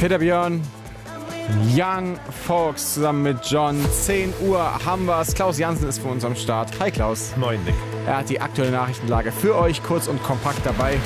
Peter Björn, Young Folks zusammen mit John. 10 Uhr haben wir's. Klaus Jansen ist für uns am Start. Hi Klaus. Moin Nick. Er hat die aktuelle Nachrichtenlage für euch kurz und kompakt dabei.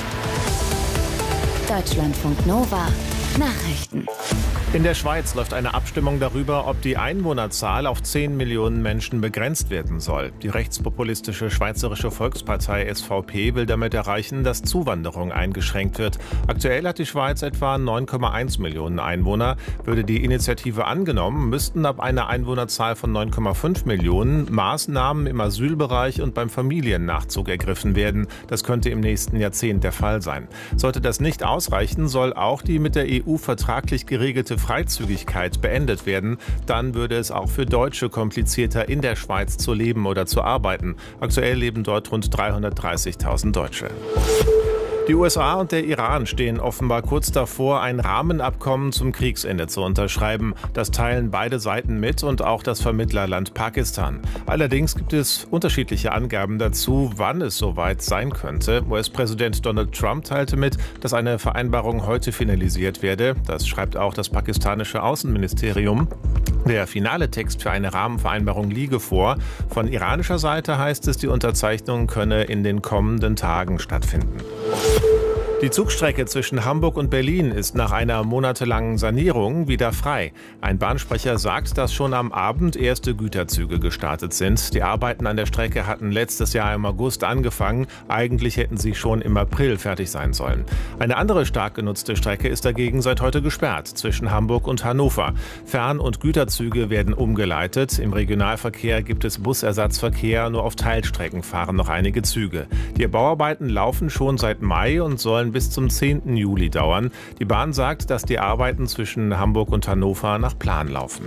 Deutschlandfunk Nova Nachrichten. In der Schweiz läuft eine Abstimmung darüber, ob die Einwohnerzahl auf 10 Millionen Menschen begrenzt werden soll. Die rechtspopulistische Schweizerische Volkspartei SVP will damit erreichen, dass Zuwanderung eingeschränkt wird. Aktuell hat die Schweiz etwa 9,1 Millionen Einwohner. Würde die Initiative angenommen, müssten ab einer Einwohnerzahl von 9,5 Millionen Maßnahmen im Asylbereich und beim Familiennachzug ergriffen werden. Das könnte im nächsten Jahrzehnt der Fall sein. Sollte das nicht ausreichen, soll auch die mit der EU vertraglich geregelte Freizügigkeit beendet werden, dann würde es auch für Deutsche komplizierter, in der Schweiz zu leben oder zu arbeiten. Aktuell leben dort rund 330.000 Deutsche. Die USA und der Iran stehen offenbar kurz davor, ein Rahmenabkommen zum Kriegsende zu unterschreiben. Das teilen beide Seiten mit und auch das Vermittlerland Pakistan. Allerdings gibt es unterschiedliche Angaben dazu, wann es soweit sein könnte. US-Präsident Donald Trump teilte mit, dass eine Vereinbarung heute finalisiert werde. Das schreibt auch das pakistanische Außenministerium. Der finale Text für eine Rahmenvereinbarung liege vor. Von iranischer Seite heißt es, die Unterzeichnung könne in den kommenden Tagen stattfinden. Die Zugstrecke zwischen Hamburg und Berlin ist nach einer monatelangen Sanierung wieder frei. Ein Bahnsprecher sagt, dass schon am Abend erste Güterzüge gestartet sind. Die Arbeiten an der Strecke hatten letztes Jahr im August angefangen. Eigentlich hätten sie schon im April fertig sein sollen. Eine andere stark genutzte Strecke ist dagegen seit heute gesperrt, zwischen Hamburg und Hannover. Fern- und Güterzüge werden umgeleitet. Im Regionalverkehr gibt es Busersatzverkehr, nur auf Teilstrecken fahren noch einige Züge. Die Bauarbeiten laufen schon seit Mai und sollen bis zum 10. Juli dauern. Die Bahn sagt, dass die Arbeiten zwischen Hamburg und Hannover nach Plan laufen.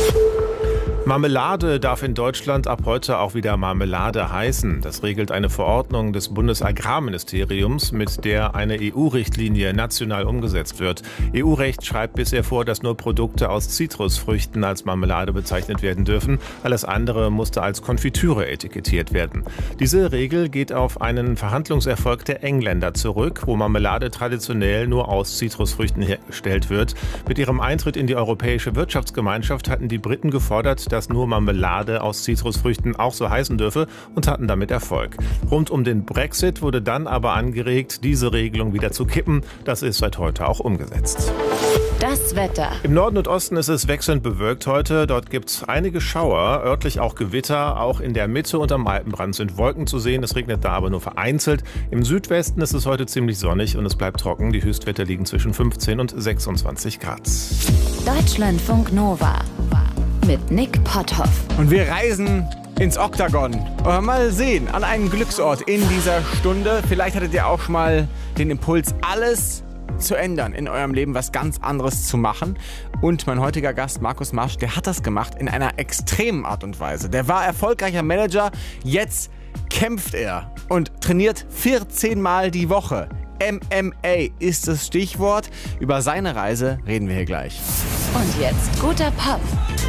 Marmelade darf in Deutschland ab heute auch wieder Marmelade heißen. Das regelt eine Verordnung des Bundesagrarministeriums, mit der eine EU-Richtlinie national umgesetzt wird. EU-Recht schreibt bisher vor, dass nur Produkte aus Zitrusfrüchten als Marmelade bezeichnet werden dürfen. Alles andere musste als Konfitüre etikettiert werden. Diese Regel geht auf einen Verhandlungserfolg der Engländer zurück, wo Marmelade traditionell nur aus Zitrusfrüchten hergestellt wird. Mit ihrem Eintritt in die Europäische Wirtschaftsgemeinschaft hatten die Briten gefordert, dass nur Marmelade aus Zitrusfrüchten auch so heißen dürfe und hatten damit Erfolg. Rund um den Brexit wurde dann aber angeregt, diese Regelung wieder zu kippen. Das ist seit heute auch umgesetzt. Das Wetter. Im Norden und Osten ist es wechselnd bewölkt heute. Dort gibt es einige Schauer, örtlich auch Gewitter. Auch in der Mitte und am Alpenrand sind Wolken zu sehen. Es regnet da aber nur vereinzelt. Im Südwesten ist es heute ziemlich sonnig und es bleibt trocken. Die Höchstwerte liegen zwischen 15 und 26 Grad. Deutschlandfunk Nova mit Nick Potthoff. Und wir reisen ins Oktagon. Mal sehen, an einen Glücksort in dieser Stunde. Vielleicht hattet ihr auch schon mal den Impuls, alles zu ändern in eurem Leben, was ganz anderes zu machen. Und mein heutiger Gast, Markus Marsch, der hat das gemacht in einer extremen Art und Weise. Der war erfolgreicher Manager, jetzt kämpft er und trainiert 14 Mal die Woche. MMA ist das Stichwort. Über seine Reise reden wir hier gleich. Und jetzt guter Pop.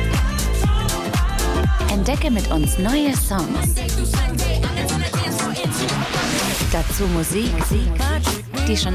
Entdecke mit uns neue Songs. Dazu Musik, die schon